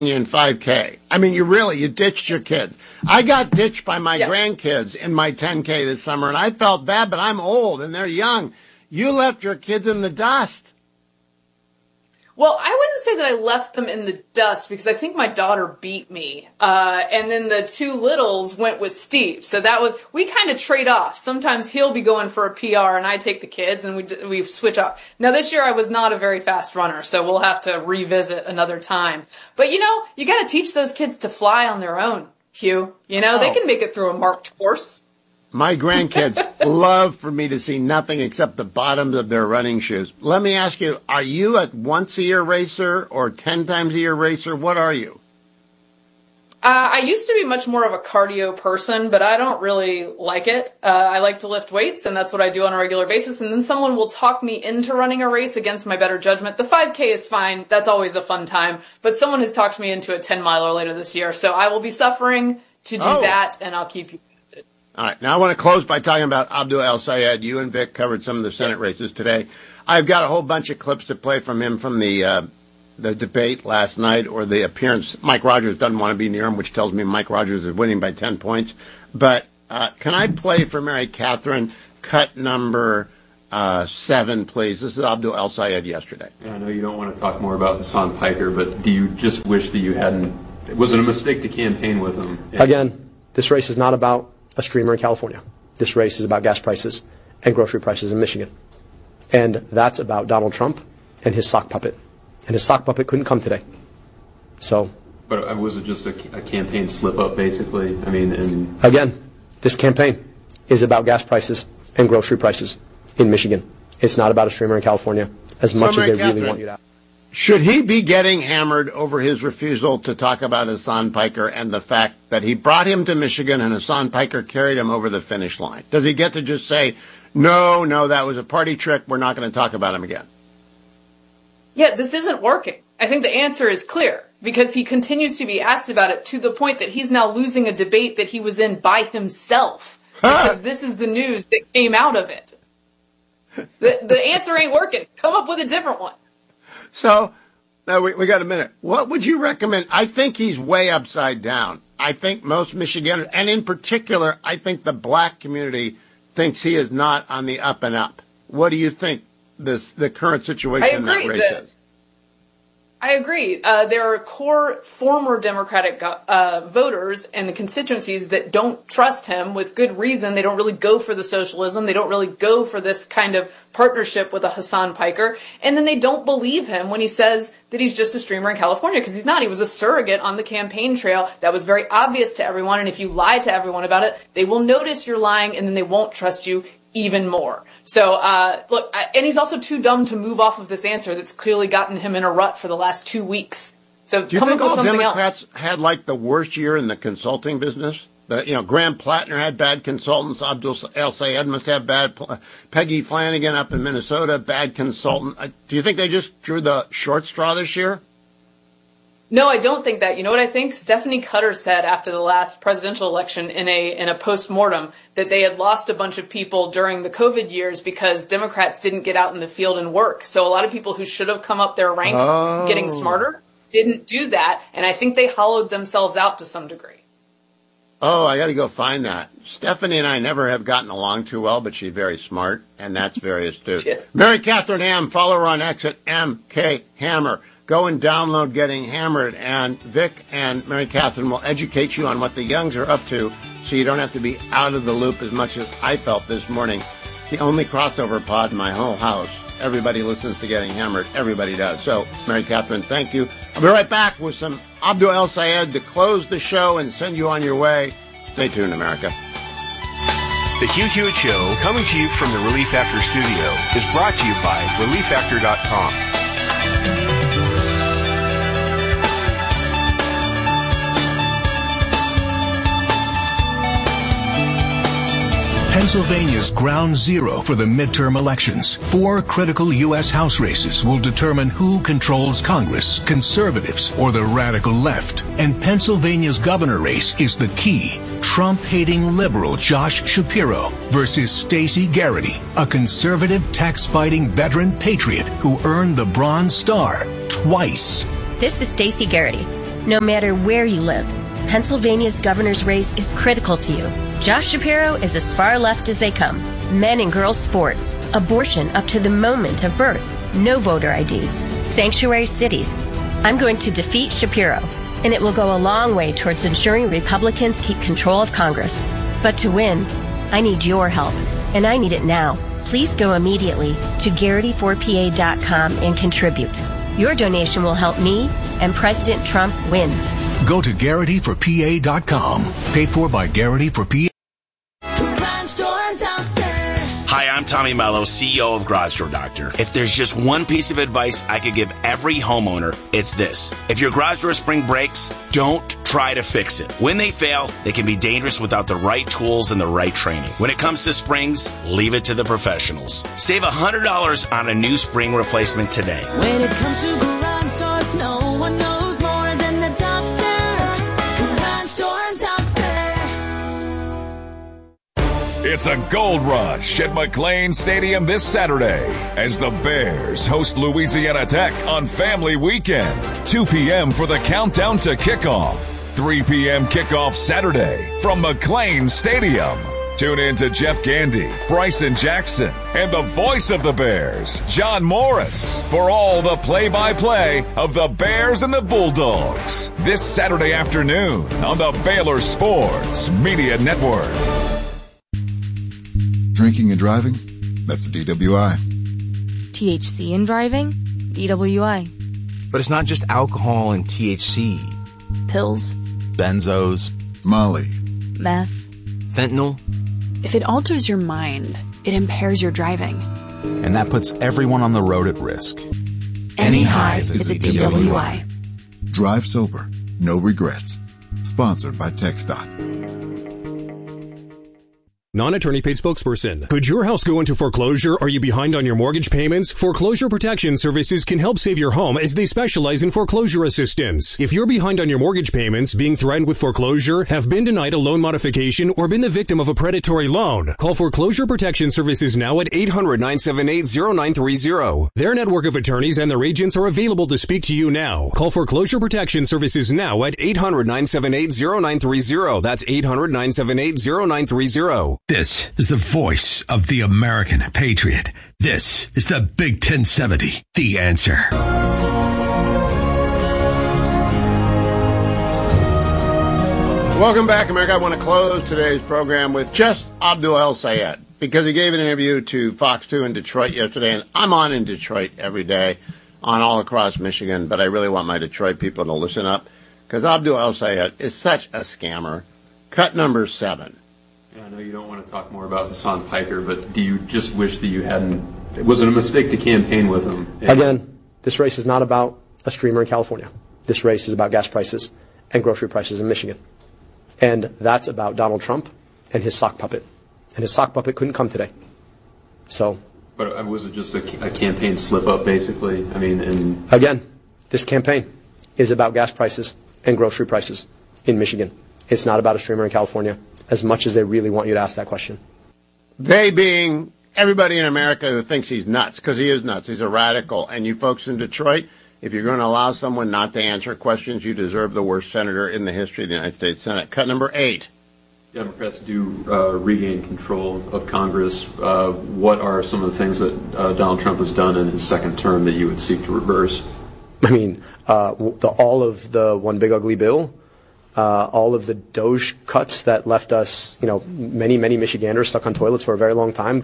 in 5K. I mean, you ditched your kids. I got ditched by my grandkids in my 10K this summer, and I felt bad, but I'm old and they're young. You left your kids in the dust. Well, I wouldn't say that I left them in the dust because I think my daughter beat me. And then the two littles went with Steve. So we kind of trade off. Sometimes he'll be going for a PR and I take the kids and we switch off. Now this year I was not a very fast runner, so we'll have to revisit another time. But you got to teach those kids to fly on their own, Hugh. They can make it through a marked course. My grandkids love for me to see nothing except the bottoms of their running shoes. Let me ask you, are you a once-a-year racer or 10 times a year racer? What are you? I used to be much more of a cardio person, but I don't really like it. I like to lift weights, and that's what I do on a regular basis. And then someone will talk me into running a race against my better judgment. The 5K is fine. That's always a fun time. But someone has talked me into a 10-miler later this year. So I will be suffering to do that, and I'll keep you. All right. Now I want to close by talking about Abdul El-Sayed. You and Vic covered some of the Senate races today. I've got a whole bunch of clips to play from him from the debate last night or the appearance. Mike Rogers doesn't want to be near him, which tells me Mike Rogers is winning by 10 points. But can I play for Mary Catherine cut number 7, please? This is Abdul El-Sayed yesterday. Yeah, I know you don't want to talk more about Hasan Piker, but do you just wish that you hadn't? Was it a mistake to campaign with him? Again, this race is not about a streamer in California. This race is about gas prices and grocery prices in Michigan. And that's about Donald Trump and his sock puppet. And his sock puppet couldn't come today. But was it just a campaign slip-up, basically? I mean, and again, this campaign is about gas prices and grocery prices in Michigan. It's not about a streamer in California, as much as they really want you to. Should he be getting hammered over his refusal to talk about Hasan Piker and the fact that he brought him to Michigan and Hasan Piker carried him over the finish line? Does he get to just say, no, that was a party trick, we're not going to talk about him again? Yeah, this isn't working. I think the answer is clear because he continues to be asked about it to the point that he's now losing a debate that he was in by himself because this is the news that came out of it. The answer ain't working. Come up with a different one. So, now we got a minute. What would you recommend? I think he's way upside down. I think most Michiganders, and in particular, I think the black community thinks he is not on the up and up. What do you think the current situation in that race is? I agree. There are core former Democratic voters and the constituencies that don't trust him with good reason. They don't really go for the socialism. They don't really go for this kind of partnership with a Hasan Piker. And then they don't believe him when he says that he's just a streamer in California, because he's not. He was a surrogate on the campaign trail. That was very obvious to everyone. And if you lie to everyone about it, they will notice you're lying and then they won't trust you even more. So, look, and he's also too dumb to move off of this answer that's clearly gotten him in a rut for the last 2 weeks. So do you think all Democrats had like the worst year in the consulting business? Graham Plattner had bad consultants. Abdul El-Sayed must have bad. Peggy Flanagan up in Minnesota, bad consultant. Do you think they just drew the short straw this year? No, I don't think that. You know what I think? Stephanie Cutter said after the last presidential election in a post-mortem that they had lost a bunch of people during the COVID years because Democrats didn't get out in the field and work. So a lot of people who should have come up their ranks getting smarter didn't do that. And I think they hollowed themselves out to some degree. Oh, I got to go find that. Stephanie and I never have gotten along too well, but she's very smart, and that's very astute. Yeah. Mary Catherine Ham, follow her on X at MK Hammer. Go and download Getting Hammered, and Vic and Mary Catherine will educate you on what the Youngs are up to so you don't have to be out of the loop as much as I felt this morning. It's the only crossover pod in my whole house. Everybody listens to Getting Hammered. Everybody does. So, Mary Catherine, thank you. I'll be right back with some Abdul El-Sayed to close the show and send you on your way. Stay tuned, America. The Hugh Hewitt Show, coming to you from the Relief Factor studio, is brought to you by ReliefFactor.com. Pennsylvania's ground zero for the midterm elections. 4 critical U.S. House races will determine who controls Congress, conservatives or the radical left. And Pennsylvania's governor race is the key. Trump-hating liberal Josh Shapiro versus Stacey Garrity, a conservative tax-fighting veteran patriot who earned the Bronze Star twice. This is Stacey Garrity. no matter where you live. Pennsylvania's governor's race is critical to you. Josh Shapiro is as far left as they come. Men and girls sports, abortion up to the moment of birth, no voter ID, sanctuary cities. I'm going to defeat Shapiro, and it will go a long way towards ensuring Republicans keep control of Congress. But to win, I need your help, and I need it now. Please go immediately to Garrity4PA.com and contribute. Your donation will help me and President Trump win. Go to Garrity4PA.com. Paid for by Garrity for PA. Hi, I'm Tommy Mello, CEO of Garage Door Doctor. If there's just one piece of advice I could give every homeowner, it's this. If your garage door spring breaks, don't try to fix it. When they fail, they can be dangerous without the right tools and the right training. When it comes to springs, leave it to the professionals. Save $100 on a new spring replacement today. When it comes to garage doors, no one knows more than the doctor. Garage Door Doctor. It's a gold rush at McLane Stadium this Saturday as the Bears host Louisiana Tech on Family Weekend. 2 p.m. for the countdown to kickoff. 3 p.m. kickoff Saturday from McLane Stadium. Tune in to Jeff Gandy, Bryson Jackson, and the voice of the Bears, John Morris, for all the play-by-play of the Bears and the Bulldogs. This Saturday afternoon on the Baylor Sports Media Network. Drinking and driving? That's the DWI. THC in driving? DWI. But it's not just alcohol and THC. Pills. Benzos. Molly. Meth. Fentanyl. If it alters your mind, it impairs your driving. And that puts everyone on the road at risk. Any highs is a DWI. Drive sober. No regrets. Sponsored by TxDOT. Non-attorney paid spokesperson. Could your house go into foreclosure? Are you behind on your mortgage payments? Foreclosure Protection Services can help save your home as they specialize in foreclosure assistance. If you're behind on your mortgage payments, being threatened with foreclosure, have been denied a loan modification, or been the victim of a predatory loan, call Foreclosure Protection Services now at 800-978-0930. Their network of attorneys and their agents are available to speak to you now. Call Foreclosure Protection Services now at 800-978-0930. That's 800-978-0930. This is the voice of the American patriot. This is the Big 1070, The Answer. Welcome back, America. I want to close today's program with just Abdul El-Sayed, because he gave an interview to Fox 2 in Detroit yesterday, and I'm on in Detroit every day, on all across Michigan, but I really want my Detroit people to listen up, because Abdul El-Sayed is such a scammer. Cut number 7. I know you don't want to talk more about Hassan Piker, but do you just wish that you hadn't... Was it a mistake to campaign with him? Again, this race is not about a streamer in California. This race is about gas prices and grocery prices in Michigan. And that's about Donald Trump and his sock puppet. And his sock puppet couldn't come today. So... But was it just a campaign slip-up, basically? I mean, and... Again, this campaign is about gas prices and grocery prices in Michigan. It's not about a streamer in California, as much as they really want you to ask that question. They being everybody in America who thinks he's nuts, because he is nuts. He's a radical. And you folks in Detroit, if you're going to allow someone not to answer questions, you deserve the worst senator in the history of the United States Senate. Cut number 8. Democrats do regain control of Congress. What are some of the things that Donald Trump has done in his second term that you would seek to reverse? I mean, all of the one big ugly bill, all of the Doge cuts that left us, many, many Michiganders stuck on toilets for a very long time.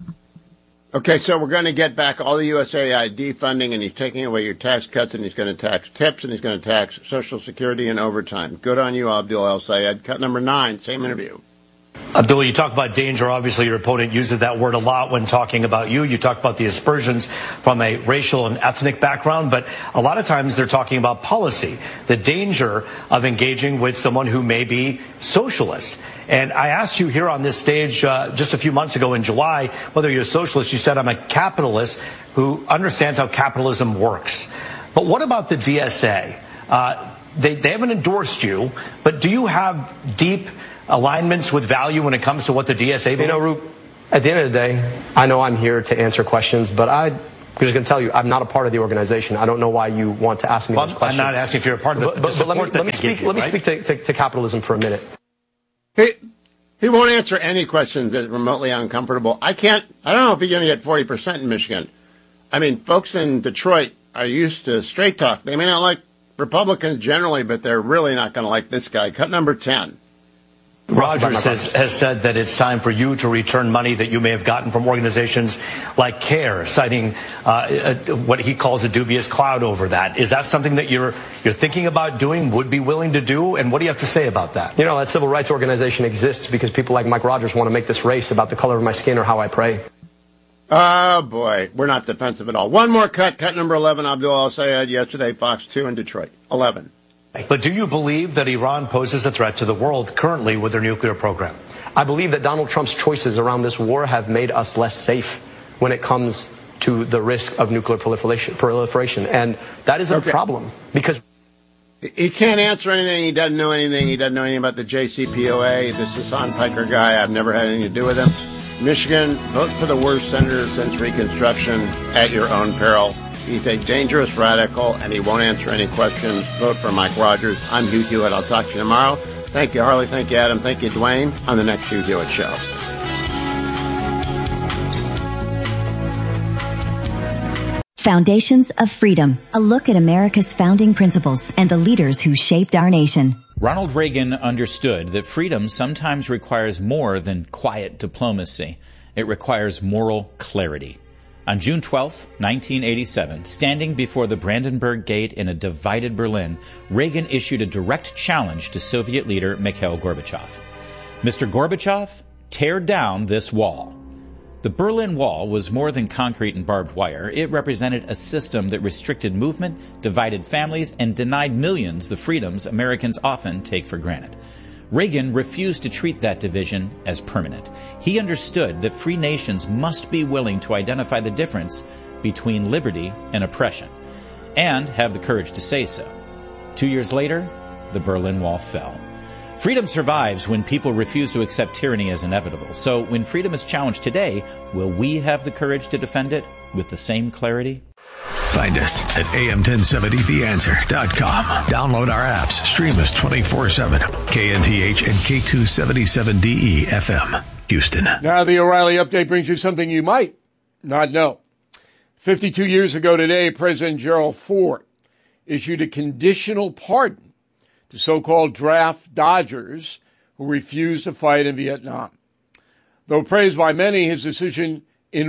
Okay, so we're going to get back all the USAID funding, and he's taking away your tax cuts, and he's going to tax tips, and he's going to tax Social Security and overtime. Good on you, Abdul El-Sayed. Cut number 9, same interview. Abdul, you talk about danger. Obviously, your opponent uses that word a lot when talking about you. You talk about the aspersions from a racial and ethnic background, but a lot of times they're talking about policy, the danger of engaging with someone who may be socialist. And I asked you here on this stage just a few months ago in July whether you're a socialist. You said, I'm a capitalist who understands how capitalism works. But what about the DSA? They haven't endorsed you, but do you have deep alignments with value when it comes to what the DSA believes? Roop, at the end of the day, I know I'm here to answer questions, but I'd just going to tell you, I'm not a part of the organization. I don't know why you want to ask me those questions. I'm not asking if you're a part of it, but let me speak to capitalism for a minute. He won't answer any questions that are remotely uncomfortable. I don't know if he's going to get 40% in Michigan. I mean, folks in Detroit are used to straight talk. They may not like Republicans generally, but they're really not going to like this guy. Cut number 10. Rogers has said that it's time for you to return money that you may have gotten from organizations like CARE, citing what he calls a dubious cloud over that. Is that something that you're thinking about doing, would be willing to do? And what do you have to say about that? You know, that civil rights organization exists because people like Mike Rogers want to make this race about the color of my skin or how I pray. Oh, boy. We're not defensive at all. One more cut. Cut number 11. Abdul Al-Sayed yesterday, Fox 2 in Detroit. 11. But do you believe that Iran poses a threat to the world currently with their nuclear program? I believe that Donald Trump's choices around this war have made us less safe when it comes to the risk of nuclear proliferation. And that is a problem because he can't answer anything. He doesn't know anything. He doesn't know anything about the JCPOA. This Hassan Piker guy, I've never had anything to do with him. Michigan, vote for the worst senator since Reconstruction at your own peril. He's a dangerous radical, and he won't answer any questions. Vote for Mike Rogers. I'm Hugh Hewitt. I'll talk to you tomorrow. Thank you, Harley. Thank you, Adam. Thank you, Dwayne, on the next Hugh Hewitt Show. Foundations of Freedom, a look at America's founding principles and the leaders who shaped our nation. Ronald Reagan understood that freedom sometimes requires more than quiet diplomacy. It requires moral clarity. On June 12, 1987, standing before the Brandenburg Gate in a divided Berlin, Reagan issued a direct challenge to Soviet leader Mikhail Gorbachev. Mr. Gorbachev, tear down this wall. The Berlin Wall was more than concrete and barbed wire. It represented a system that restricted movement, divided families, and denied millions the freedoms Americans often take for granted. Reagan refused to treat that division as permanent. He understood that free nations must be willing to identify the difference between liberty and oppression, and have the courage to say so. 2 years later, the Berlin Wall fell. Freedom survives when people refuse to accept tyranny as inevitable. So when freedom is challenged today, will we have the courage to defend it with the same clarity? Find us at am1070theanswer.com. Download our apps. Stream us 24/7. KNTH and K277DE FM, Houston. Now the O'Reilly Update brings you something you might not know. 52 years ago today, President Gerald Ford issued a conditional pardon to so-called draft dodgers who refused to fight in Vietnam. Though praised by many, his decision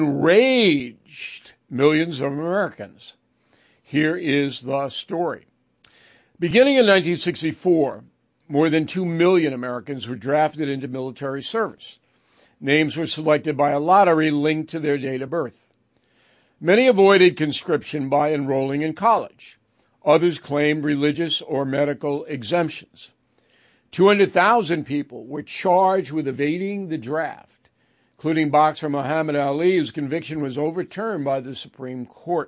enraged millions of Americans. Here is the story. Beginning in 1964, more than 2 million Americans were drafted into military service. Names were selected by a lottery linked to their date of birth. Many avoided conscription by enrolling in college. Others claimed religious or medical exemptions. 200,000 people were charged with evading the draft, including boxer Muhammad Ali, whose conviction was overturned by the Supreme Court.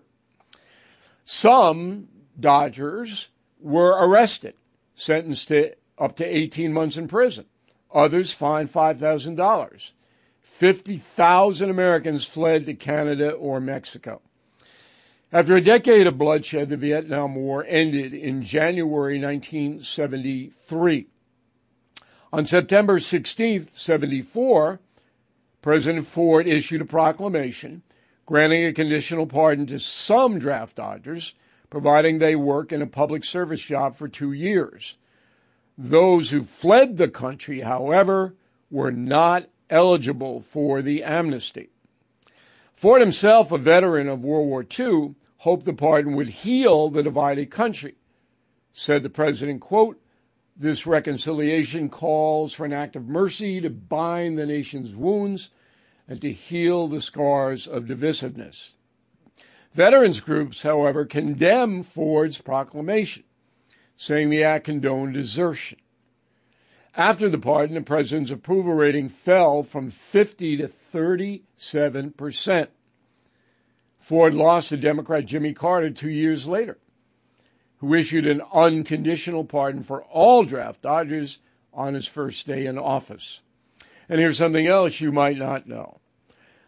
Some Dodgers were arrested, sentenced to up to 18 months in prison. Others fined $5,000. 50,000 Americans fled to Canada or Mexico. After a decade of bloodshed, the Vietnam War ended in January 1973. On September 16, 1974, President Ford issued a proclamation granting a conditional pardon to some draft dodgers, providing they work in a public service job for 2 years. Those who fled the country, however, were not eligible for the amnesty. Ford himself, a veteran of World War II, hoped the pardon would heal the divided country. Said the president, quote, "This reconciliation calls for an act of mercy to bind the nation's wounds and to heal the scars of divisiveness." Veterans groups, however, condemn Ford's proclamation, saying the act condoned desertion. After the pardon, the president's approval rating fell from 50 to 37%. Ford lost to Democrat Jimmy Carter 2 years later, who issued an unconditional pardon for all draft dodgers on his first day in office. And here's something else you might not know.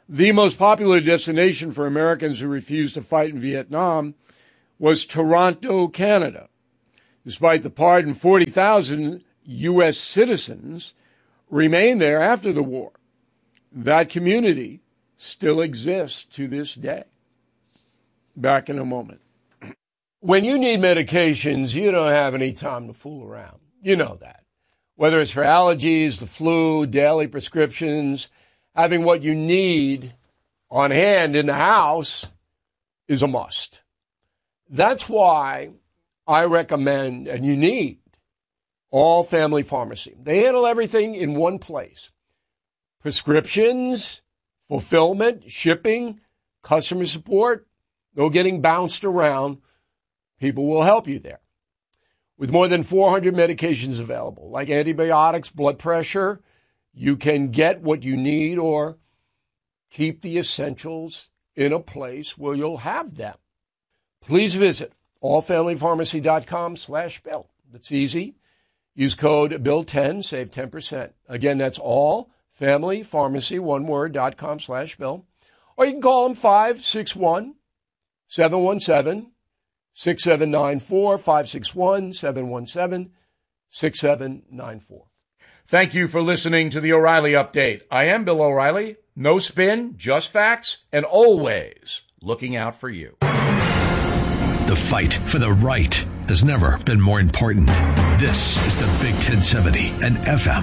The most popular destination for Americans who refused to fight in Vietnam was Toronto, Canada. Despite the pardon, 40,000 U.S. citizens remained there after the war. That community still exists to this day. Back in a moment. When you need medications, you don't have any time to fool around. You know that. Whether it's for allergies, the flu, daily prescriptions, having what you need on hand in the house is a must. That's why I recommend, and you need, All Family Pharmacy. They handle everything in one place. Prescriptions, fulfillment, shipping, customer support, no getting bounced around. People will help you there. With more than 400 medications available, like antibiotics, blood pressure, you can get what you need or keep the essentials in a place where you'll have them. Please visit allfamilypharmacy.com/Bill. That's easy. Use code BILL10, save 10%. Again, that's allfamilypharmacy, one word, .com/Bill. Or you can call them 561-717-6794, 561-717-6794. Thank you for listening to the O'Reilly Update. I am Bill O'Reilly. No spin, just facts, and always looking out for you. The fight for the right has never been more important. This is the Big 1070 and FM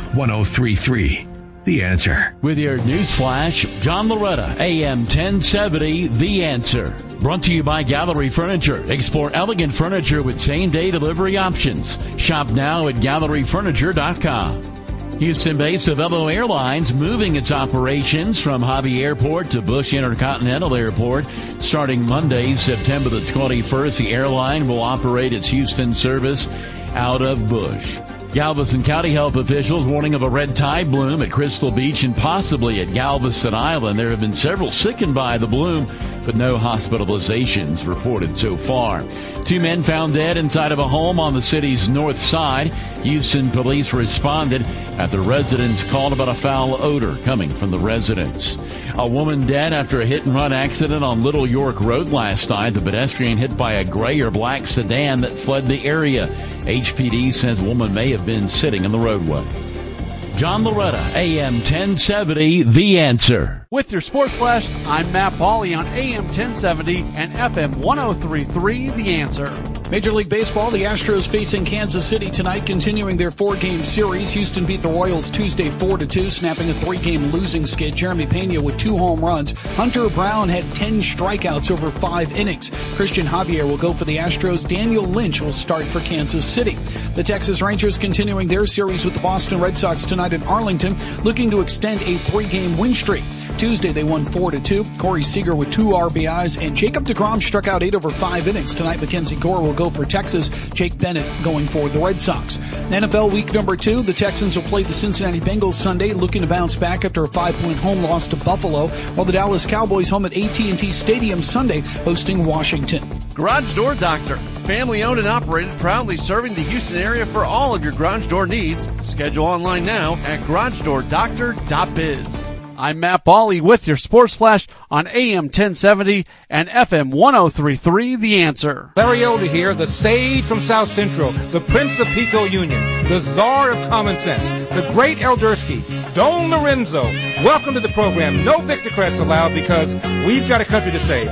1033. The Answer. With your news flash, John Loretta, AM 1070, The Answer. Brought to you by Gallery Furniture. Explore elegant furniture with same-day delivery options. Shop now at galleryfurniture.com. Houston base of Avelo Airlines moving its operations from Hobby Airport to Bush Intercontinental Airport. Starting Monday, September the 21st, the airline will operate its Houston service out of Bush. Galveston County health officials warning of a red tide bloom at Crystal Beach and possibly at Galveston Island. There have been several sickened by the bloom, but no hospitalizations reported so far. 2 men found dead inside of a home on the city's north side. Houston police responded after residents called about a foul odor coming from the residence. A woman dead after a hit-and-run accident on Little York Road last night. The pedestrian hit by a gray or black sedan that fled the area. HPD says the woman may have been sitting in the roadway. John Loretta, AM 1070, The Answer. With your Sports Flash, I'm Matt Pauley on AM 1070 and FM 1033, The Answer. Major League Baseball, the Astros facing Kansas City tonight, continuing their 4-game series. Houston beat the Royals Tuesday 4-2, snapping a 3-game losing skid. Jeremy Pena with 2 home runs. Hunter Brown had 10 strikeouts over 5 innings. Christian Javier will go for the Astros. Daniel Lynch will start for Kansas City. The Texas Rangers continuing their series with the Boston Red Sox tonight in Arlington, looking to extend a 3-game win streak. Tuesday, they won 4-2. Corey Seager with 2 RBIs, and Jacob deGrom struck out 8 over 5 innings. Tonight, Mackenzie Gore will go for Texas. Jake Bennett going for the Red Sox. NFL week number 2, the Texans will play the Cincinnati Bengals Sunday, looking to bounce back after a 5-point home loss to Buffalo, while the Dallas Cowboys home at AT&T Stadium Sunday, hosting Washington. Garage Door Doctor, family owned and operated, proudly serving the Houston area for all of your garage door needs. Schedule online now at garagedoordoctor.biz. I'm Matt Pauley with your Sports Flash on AM 1070 and FM 1033, The Answer. Larry Elder here, the sage from South Central, the Prince of Pico Union, the czar of common sense, the great Eldersky, Don Lorenzo. Welcome to the program. No Victocrats allowed because we've got a country to save.